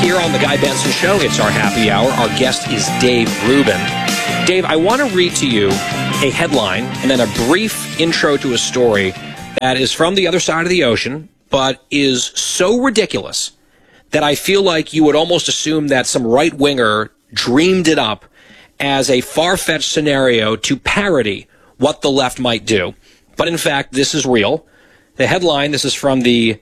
here on The Guy Benson Show. It's our happy hour. Our guest is Dave Rubin. Dave, I want to read to you a headline and then a brief intro to a story that is from the other side of the ocean, but is so ridiculous that I feel like you would almost assume that some right-winger dreamed it up as a far-fetched scenario to parody what the left might do. But in fact, this is real. The headline, this is from the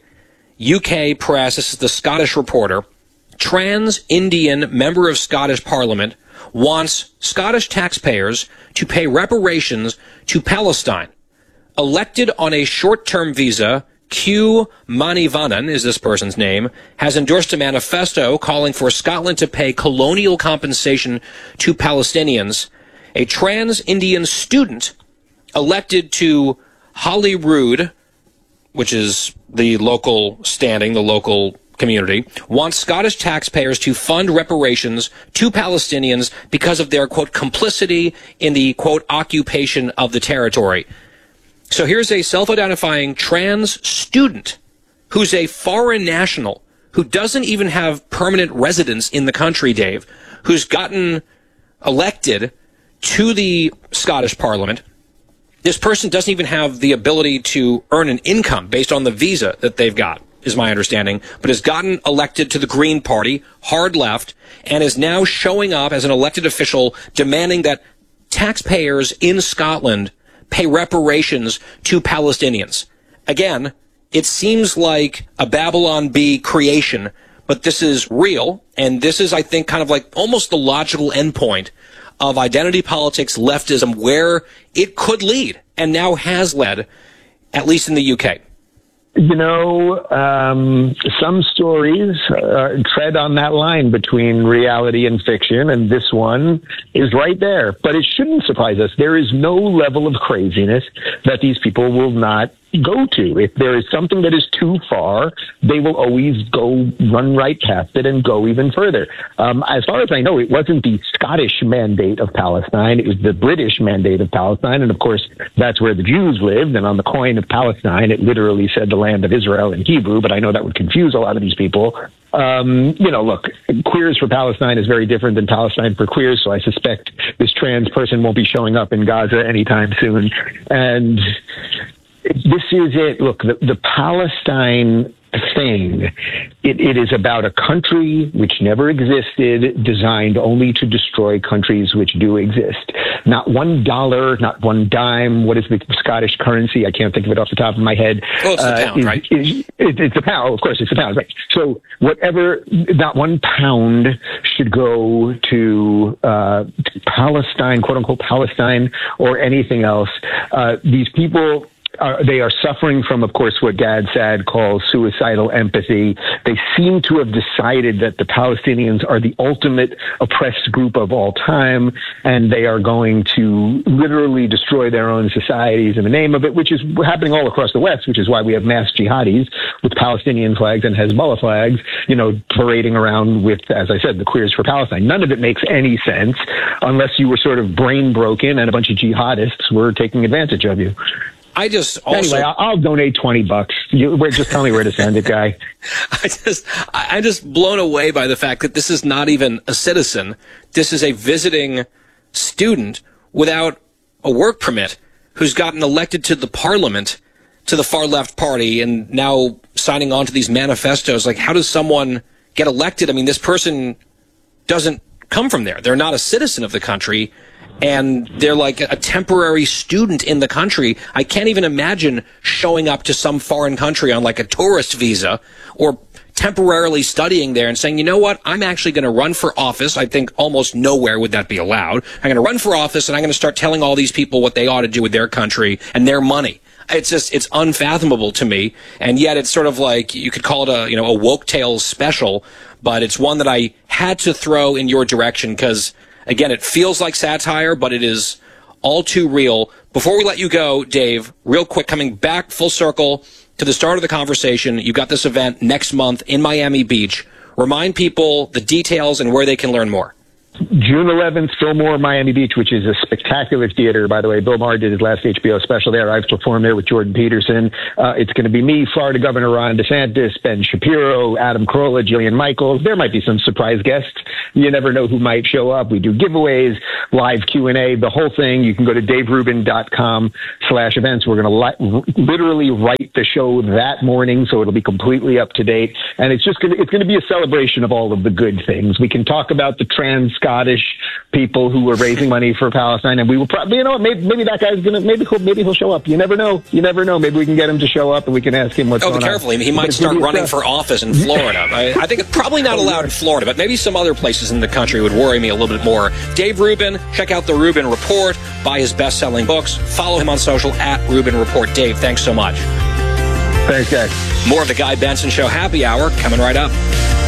UK press, this is the Scottish Reporter. Trans-Indian member of Scottish Parliament wants Scottish taxpayers to pay reparations to Palestine. Elected on a short-term visa, Q Manivannan is this person's name, has endorsed a manifesto calling for Scotland to pay colonial compensation to Palestinians. A trans-Indian student elected to Holyrood, which is the local standing, the local community, wants Scottish taxpayers to fund reparations to Palestinians because of their, quote, complicity in the, quote, occupation of the territory. So here's a self-identifying trans student who's a foreign national, who doesn't even have permanent residence in the country, Dave, who's gotten elected to the Scottish Parliament. This person doesn't even have the ability to earn an income based on the visa that they've got, is my understanding, but has gotten elected to the Green Party, hard left, and is now showing up as an elected official demanding that taxpayers in Scotland pay reparations to Palestinians. Again, it seems like a Babylon Bee creation, but this is real, and this is, I think, kind of like almost the logical endpoint of identity politics, leftism, where it could lead, and now has led, at least in the UK. You know, some stories tread on that line between reality and fiction, and this one is right there. But it shouldn't surprise us. There is no level of craziness that these people will not go to. If there is something that is too far, they will always go run right past it and go even further. As far as I know, it wasn't the Scottish mandate of Palestine. It was the British mandate of Palestine. And of course, that's where the Jews lived. And on the coin of Palestine, it literally said the land of Israel in Hebrew, but I know that would confuse a lot of these people. You know, look, queers for Palestine is very different than Palestine for queers, so I suspect this trans person won't be showing up in Gaza anytime soon. And this is it. Look, the Palestine thing, it is about a country which never existed, designed only to destroy countries which do exist. Not $1, not one dime. What is the Scottish currency? I can't think of it off the top of my head. Well, it's a pound, right? It's a pound. Of course, it's a pound, right? So whatever, not £1 should go to Palestine, quote unquote, Palestine, or anything else. These people, they are suffering from, of course, what Gad Saad calls suicidal empathy. They seem to have decided that the Palestinians are the ultimate oppressed group of all time, and they are going to literally destroy their own societies in the name of it, which is happening all across the West, which is why we have mass jihadis with Palestinian flags and Hezbollah flags, you know, parading around with, as I said, the Queers for Palestine. None of it makes any sense unless you were sort of brain broken and a bunch of jihadists were taking advantage of you. I just also... Anyway, I'll donate $20. Just tell me where to send it, Guy. I'm just blown away by the fact that this is not even a citizen. This is a visiting student without a work permit who's gotten elected to the parliament, to the far left party, and now signing on to these manifestos. Like, how does someone get elected? I mean, this person doesn't come from there. They're not a citizen of the country, and they're like a temporary student in the country. I can't even imagine showing up to some foreign country on like a tourist visa or temporarily studying there and saying, you know what, I'm actually going to run for office. I think almost nowhere would that be allowed. I'm going to run for office, and I'm going to start telling all these people what they ought to do with their country and their money. It's just, it's unfathomable to me. And yet it's sort of like, you could call it a woke tales special, but it's one that I had to throw in your direction because, again, it feels like satire, but it is all too real. Before we let you go, Dave, real quick, coming back full circle to the start of the conversation, you got this event next month in Miami Beach. Remind people the details and where they can learn more. June 11th, Fillmore, Miami Beach, which is a spectacular theater, by the way. Bill Maher did his last HBO special there. I've performed there with Jordan Peterson. It's going to be me, Florida Governor Ron DeSantis, Ben Shapiro, Adam Carolla, Jillian Michaels. There might be some surprise guests. You never know who might show up. We do giveaways, live Q&A, the whole thing. You can go to daverubin.com/events. We're going to literally write the show that morning, so it'll be completely up to date. And it's going to be a celebration of all of the good things. We can talk about the trans-Scottish people who were raising money for Palestine, and we will probably, maybe that guy's maybe he'll show up. You never know. Maybe we can get him to show up and we can ask him what's going on. Be careful. He might start running for office in Florida. I think it's probably not allowed in Florida, but maybe some other places in the country would worry me a little bit more. Dave Rubin, check out the Rubin Report, buy his best-selling books, follow him on social at Rubin Report. Dave, thanks so much. Thanks, guys. More of the Guy Benson Show Happy Hour coming right up.